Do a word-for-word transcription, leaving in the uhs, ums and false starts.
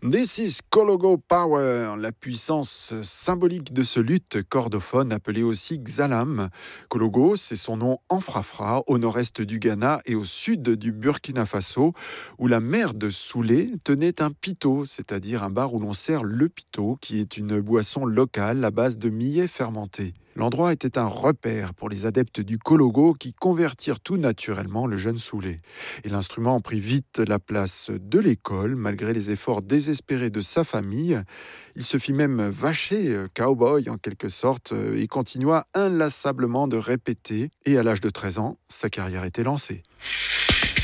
This is Kologo Power, la puissance symbolique de ce luth cordophone appelé aussi Xalam. Kologo, c'est son nom en frafra, au nord-est du Ghana et au sud du Burkina Faso, où la mère de Soulé tenait un pito, c'est-à-dire un bar où l'on sert le pito, qui est une boisson locale à base de millet fermenté. L'endroit était un repère pour les adeptes du Kologo qui convertirent tout naturellement le jeune Soulé. Et l'instrument prit vite la place de l'école, malgré les efforts désespérés de sa famille. Il se fit même vacher, euh, cowboy en quelque sorte, euh, et continua inlassablement de répéter. Et à l'âge de treize ans, sa carrière était lancée.